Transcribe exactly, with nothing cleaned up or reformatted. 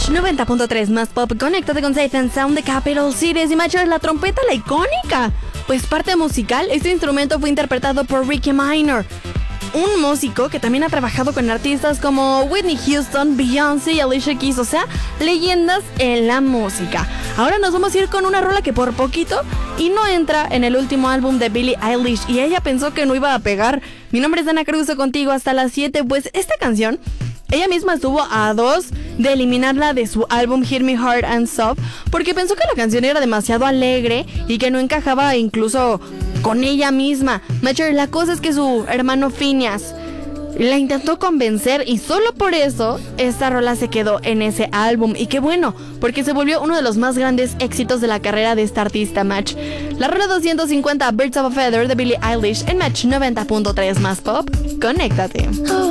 Match noventa punto tres más pop, conéctate con Safe and Sound de Capital Cities. Y Match, la trompeta, la icónica. Pues parte musical, este instrumento fue interpretado por Ricky Minor, un músico que también ha trabajado con artistas como Whitney Houston, Beyoncé y Alicia Keys, o sea, leyendas en la música. Ahora nos vamos a ir con una rola que por poquito y no entra en el último álbum de Billie Eilish, y ella pensó que no iba a pegar. Mi nombre es Dana Cruzo, contigo hasta las siete. Pues esta canción, ella misma estuvo a dos de eliminarla de su álbum Hear Me Hard and Soft, porque pensó que la canción era demasiado alegre y que no encajaba incluso con ella misma. Matcher, la cosa es que su hermano Phineas la intentó convencer y solo por eso esta rola se quedó en ese álbum. Y qué bueno, porque se volvió uno de los más grandes éxitos de la carrera de esta artista. Match, la rola doscientos cincuenta, Birds of a Feather de Billie Eilish en Match noventa punto tres más pop. Conéctate.